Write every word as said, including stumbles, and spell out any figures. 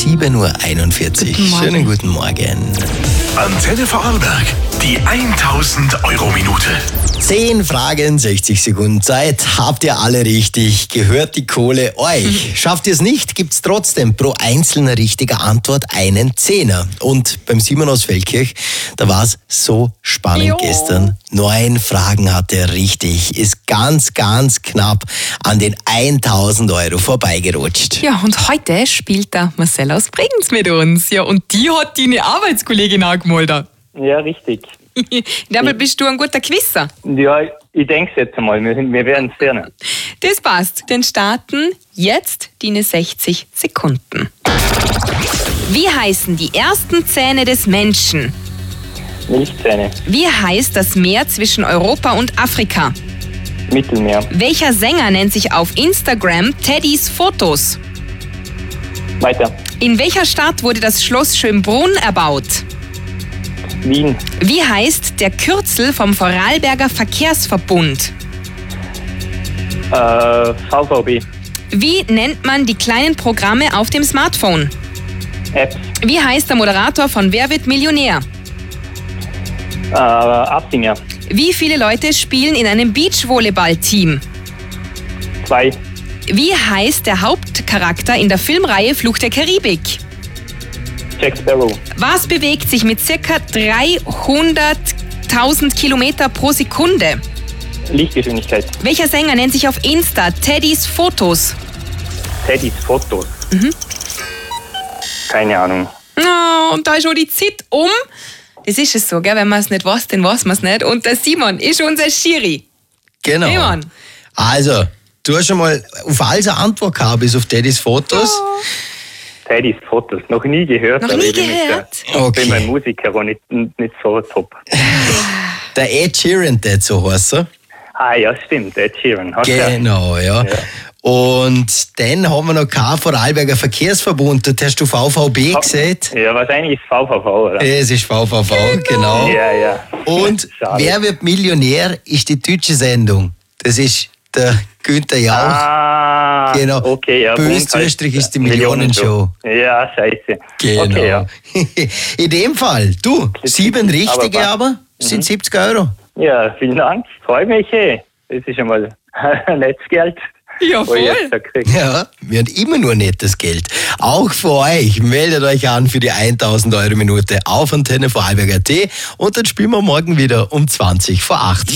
sieben Uhr einundvierzig. Guten Morgen. Schönen guten Morgen. Antenne Vorarlberg, die tausend Euro Minute. Zehn Fragen, sechzig Sekunden Zeit. Habt ihr alle richtig? Gehört die Kohle euch? Schafft ihr es nicht, gibt's trotzdem pro einzelne richtige Antwort einen Zehner. Und beim Simon aus Feldkirch, da war's so spannend Jo. gestern. Neun Fragen hatte er richtig. Ist ganz, ganz knapp an den tausend Euro vorbeigerutscht. Ja, und heute spielt der Marcel aus Bregenz mit uns. Ja, und die hat die eine Arbeitskollegin angemeldet. Ja, richtig. Dabei bist du ein guter Quizzer. Ja, ich denke es jetzt einmal. Wir, wir werden es sehen. Das passt. Dann starten jetzt die sechzig Sekunden. Wie heißen die ersten Zähne des Menschen? Milchzähne, Wie heißt das Meer zwischen Europa und Afrika? Mittelmeer, Welcher Sänger nennt sich auf Instagram Teddys Fotos? weiter. In welcher Stadt wurde das Schloss Schönbrunn erbaut? Wien, Wie heißt der Kürzel vom Vorarlberger Verkehrsverbund? äh, V V B, Wie nennt man die kleinen Programme auf dem Smartphone? Apps, Wie heißt der Moderator von Wer wird Millionär? äh, Absinger, Wie viele Leute spielen in einem Beachvolleyball-Team? zwei, Wie heißt der Hauptcharakter in der Filmreihe Fluch der Karibik? Jack Sparrow, Was bewegt sich mit ca. dreihunderttausend Kilometer pro Sekunde? Lichtgeschwindigkeit, Welcher Sänger nennt sich auf Insta Teddys Fotos? Teddys Fotos. Keine Ahnung. Oh, und da ist schon die Zeit um. Das ist es so, gell? Wenn man es nicht weiß, dann weiß man es nicht. Und der Simon ist unser Schiri. Genau. Simon. Also, du hast schon mal auf alles eine Antwort gehabt, bis auf Teddys Fotos. Teddys Fotos, noch nie gehört. Noch aber nie ich bin nicht gehört? der- Ich Okay. bin mein Musiker, aber nicht, nicht so top. Der Ed Sheeran, der so heißt er. Ah ja, stimmt, Ed Sheeran. Hast du Genau, ja. Ja. Und dann haben wir noch keinen Vorarlberger Verkehrsverbund. Dort hast du V V B gesehen. Ja, wahrscheinlich ist V V V, oder? Es ist V V V, genau. Ja, ja. Und Schade. Wer wird Millionär ist die deutsche Sendung. Das ist der Günther Jauch. Ah, Genau. okay, ja. Bös Bund heißt, Österreich ist die äh, Millionenshow. Ja, scheiße. Genau. Okay, ja. In dem Fall, du, sieben richtige Aber- aber, sind siebzig Euro. Ja, vielen Dank. Freue mich. Eh. Das ist schon mal ein nettes Geld, Ja, wo ich voll. jetzt da kriege. Ja, wir haben immer nur nettes Geld. Auch für euch. Meldet euch an für die tausend Euro Minute auf Antenne Vorarlberg Punkt at und dann spielen wir morgen wieder um zwanzig vor acht.